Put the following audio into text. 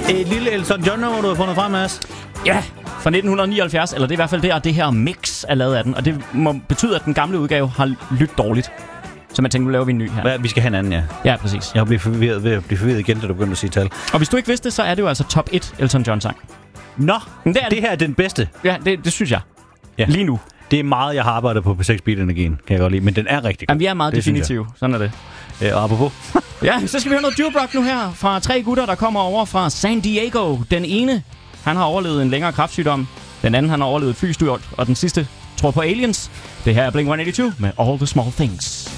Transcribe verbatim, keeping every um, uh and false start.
Et lille Elton John-nummer, du har fundet frem, Mads. Ja, fra nitten nioghalvfjerds, eller det er i hvert fald det, og det her mix er lavet af den. Og det må betyde, at den gamle udgave har lyttet dårligt. Så man tænker, nu laver vi en ny her. Hvad, vi skal have en anden, ja. Ja, præcis. Jeg bliver forvirret ved at blive forvirret igen, da du begynder at sige tal. Og hvis du ikke vidste det, så er det jo altså top et Elton John-sang. Nå, Men det, er det her er den bedste. Ja, det, det synes jeg. Ja. Lige nu. Det er meget, jeg har arbejdet på P seks Beat-energien, kan jeg godt lide. Men den er rigtig god. Jamen, vi er meget det definitive. Sådan er det. Øh, og apropos. Ja, så skal vi høre noget Dubrock nu her. Fra tre gutter, der kommer over fra San Diego. Den ene, han har overlevet en længere kræftsygdom. Den anden, han har overlevet et flystyrt. Og den sidste tror på aliens. Det her er Blink et et to med All the Small Things.